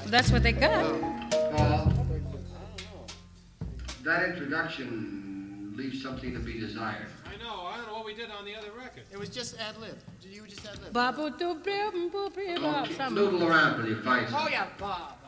That's what they got. Paul, that introduction leaves something to be desired. I don't know what we did on the other record. It was just ad-lib. You just ad-lib. Bob, Noodle around till you find something. Oh, yeah, Bob.